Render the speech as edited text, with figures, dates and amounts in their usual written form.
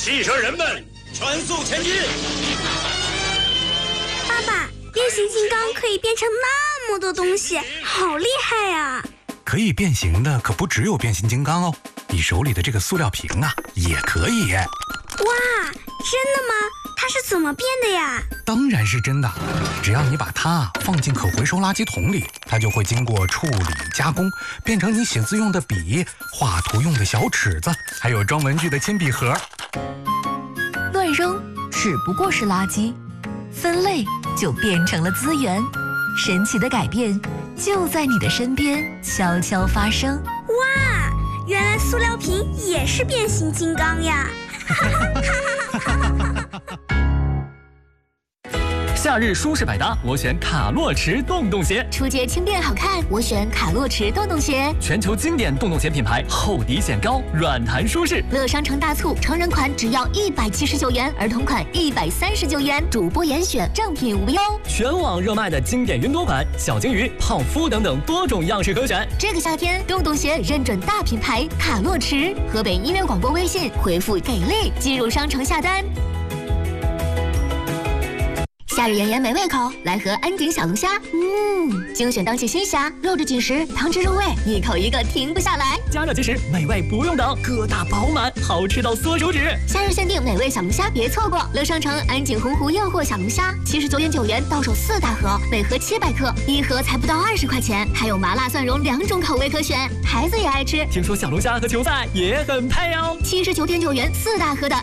汽车人们，全速前进！ 爸爸，变形金刚可以变成那么多东西，好厉害呀！ 可以变形的可不只有变形金刚哦，你手里的这个塑料瓶啊，也可以。 哇，真的吗？它是怎么变的呀？ 当然是真的，只要你把它放进可回收垃圾桶里，它就会经过处理加工，变成你写字用的笔、画图用的小尺子，还有装文具的铅笔盒。 乱扔只不过是垃圾，分类就变成了资源。神奇的改变就在你的身边悄悄发生。 哇，原来塑料瓶也是变形金刚呀！ 夏日舒适百搭，我选卡洛驰洞洞鞋。 出街轻便好看，我选卡洛驰洞洞鞋。 全球经典洞洞鞋品牌，厚底显高，软弹舒适。 乐商城大促，成人款只要179元，儿童款139元，主播严选，正品无忧。 全网热卖的经典云朵款、小金鱼、泡芙等等多种样式可选。 这个夏天，洞洞鞋认准大品牌卡洛驰。河北音乐广播微信回复给力，进入商城下单。夏日炎炎没胃口，来盒安鼎小龙虾。精选当季新虾，肉质紧实，汤汁入味，一口一个停不下来。 加热即食，美味不用等，疙瘩饱满，好吃到缩手指。 夏日限定美味小龙虾，别错过！乐商城安鼎洪湖诱惑小龙虾，79.9元到手4大盒，每盒700克，一盒才不到20块钱，还有麻辣蒜蓉2种口味可选，孩子也爱吃。 听说小龙虾和球赛也很配哦。 79.9元4大盒的